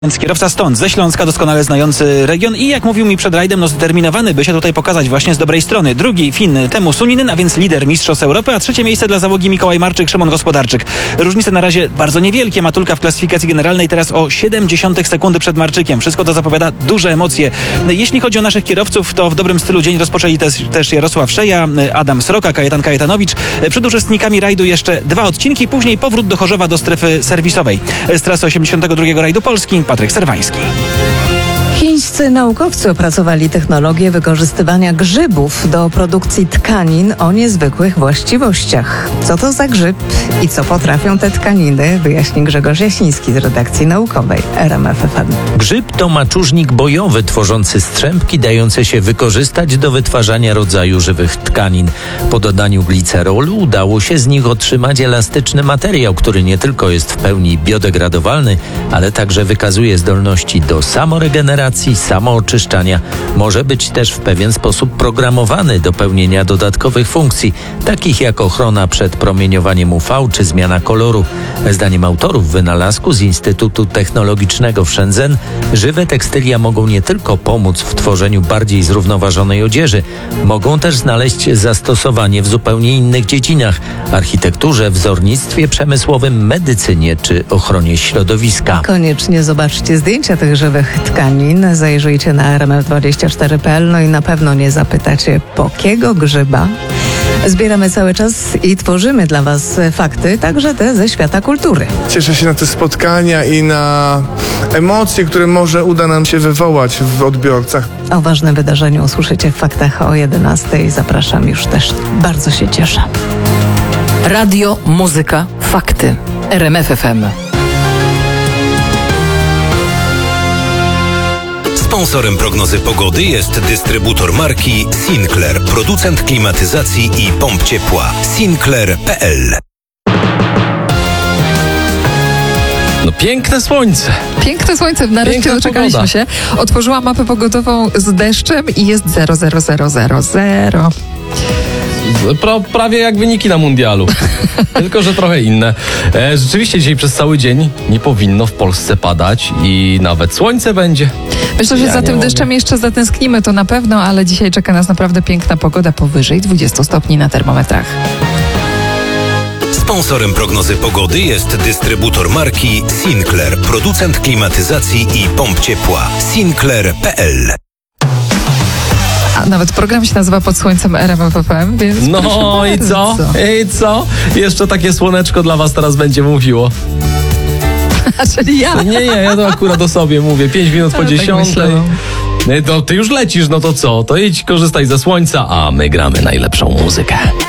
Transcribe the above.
Więc kierowca stąd, ze Śląska, doskonale znający region i jak mówił mi przed rajdem, zdeterminowany, by się tutaj pokazać właśnie z dobrej strony. Drugi Fin, Teemu Suninen, a więc lider mistrzostw Europy, a trzecie miejsce dla załogi Mikołaj Marczyk, Szymon Gospodarczyk. Różnice na razie bardzo niewielkie. Matulka w klasyfikacji generalnej teraz o 0,7 sekundy przed Marczykiem. Wszystko to zapowiada duże emocje. Jeśli chodzi o naszych kierowców, to w dobrym stylu dzień rozpoczęli też Jarosław Szeja, Adam Sroka, Kajetan Kajetanowicz. Przed uczestnikami rajdu jeszcze 2 odcinki, później powrót do Chorzowa do strefy serwisowej. Z trasy 82 rajdu Polski Patryk Serwański. Chińscy naukowcy opracowali technologię wykorzystywania grzybów do produkcji tkanin o niezwykłych właściwościach. Co to za grzyb i co potrafią te tkaniny, wyjaśni Grzegorz Jasiński z redakcji naukowej RMF FM. Grzyb to maczużnik bojowy tworzący strzępki dające się wykorzystać do wytwarzania rodzaju żywych tkanin. Po dodaniu glicerolu udało się z nich otrzymać elastyczny materiał, który nie tylko jest w pełni biodegradowalny, ale także wykazuje zdolności do samoregeneracji, samooczyszczania. Może być też w pewien sposób programowany do pełnienia dodatkowych funkcji, takich jak ochrona przed promieniowaniem UV czy zmiana koloru. Zdaniem autorów wynalazku z Instytutu Technologicznego w Shenzhen, żywe tekstylia mogą nie tylko pomóc w tworzeniu bardziej zrównoważonej odzieży, mogą też znaleźć zastosowanie w zupełnie innych dziedzinach: architekturze, wzornictwie przemysłowym, medycynie czy ochronie środowiska. Koniecznie zobaczcie zdjęcia tych żywych tkanin. Zajrzyjcie na rmf24.pl, no i na pewno nie zapytacie, po kiego grzyba. Zbieramy cały czas i tworzymy dla Was fakty, także te ze świata kultury. Cieszę się na te spotkania i na emocje, które może uda nam się wywołać w odbiorcach. O ważnym wydarzeniu usłyszycie w faktach o 11:00. Zapraszam już też. Bardzo się cieszę. Radio, muzyka, fakty. RMF FM. Sponsorem prognozy pogody jest dystrybutor marki Sinclair, producent klimatyzacji i pomp ciepła. Sinclair.pl. No piękne słońce. Piękne słońce, nareszcie Piękna doczekaliśmy pogoda. się. Otworzyłam mapę pogodową z deszczem i jest 0,0000. Prawie jak wyniki na mundialu. Tylko że trochę inne. Rzeczywiście dzisiaj przez cały dzień nie powinno w Polsce padać i nawet słońce będzie. Myślę, że Ja za nie tym mogę. deszczem jeszcze zatęsknimy, to na pewno, ale dzisiaj czeka nas naprawdę piękna pogoda, powyżej 20 stopni na termometrach. Sponsorem prognozy pogody jest dystrybutor marki Sinclair, producent klimatyzacji i pomp ciepła. Sinclair.pl. A nawet program się nazywa Pod Słońcem RMF FM, więc No proszę i co? bardzo. I co? Jeszcze takie słoneczko dla was teraz będzie mówiło. A czyli ja. Nie, ja to akurat o sobie mówię. 5 minut po Ale tak 10. myślałam. To ty już lecisz, no to co? To idź, korzystaj ze słońca, a my gramy najlepszą muzykę.